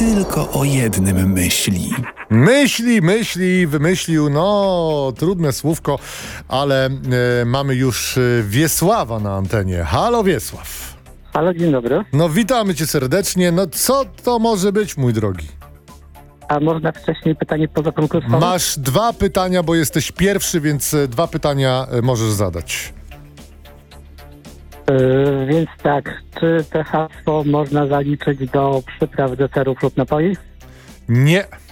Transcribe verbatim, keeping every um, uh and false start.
tylko o jednym myśli. Myśli, myśli, wymyślił, no trudne słówko, ale e, mamy już e, Wiesława na antenie. Halo Wiesław. Halo, dzień dobry. No witamy cię serdecznie. No co to może być, mój drogi? A można wcześniej pytanie poza konkursem? Masz dwa pytania, bo jesteś pierwszy, więc e, dwa pytania e, możesz zadać. Yy, więc tak, czy te hasło można zaliczyć do przypraw, deserów lub napoi? Nie.